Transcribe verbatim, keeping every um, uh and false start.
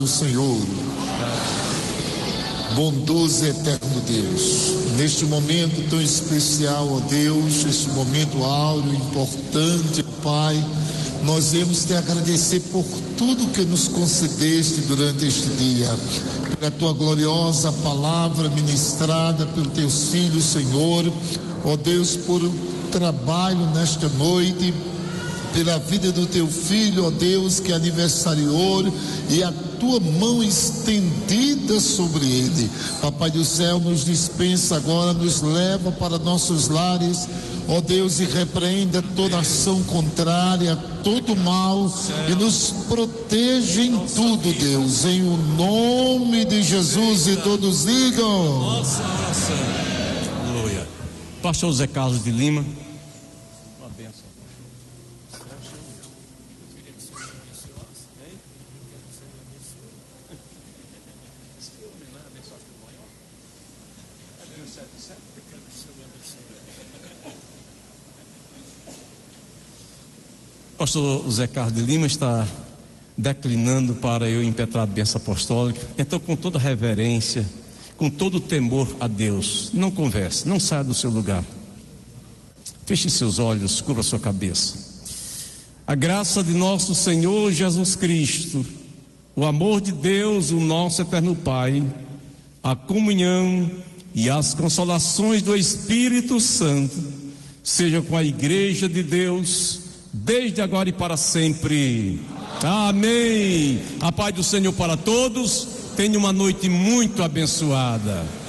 do Senhor, bondoso e eterno Deus, neste momento tão especial, ó Deus, este momento áureo, importante, Pai, nós viemos te agradecer por tudo que nos concedeste durante este dia, pela tua gloriosa palavra ministrada pelos teus filhos, Senhor, ó Deus, por o trabalho nesta noite, pela vida do teu filho, ó Deus, que aniversariou, e a tua mão estendida sobre ele. Papai do céu, nos dispensa agora, nos leva para nossos lares, ó Deus, e repreenda toda ação contrária, todo mal, e nos proteja em tudo, Deus, em o nome de Jesus, e todos digam. Nossa oração. Aleluia. Pastor Zé Carlos de Lima. Uma benção. Pastor Zé Carlos de Lima está declinando para eu impetrar a bênção apostólica. Então, com toda reverência, com todo temor a Deus, não converse, não saia do seu lugar. Feche seus olhos, cubra sua cabeça. A graça de nosso Senhor Jesus Cristo, o amor de Deus, o nosso eterno Pai, a comunhão e as consolações do Espírito Santo, seja com a Igreja de Deus, desde agora e para sempre. Amém. A paz do Senhor para todos. Tenha uma noite muito abençoada.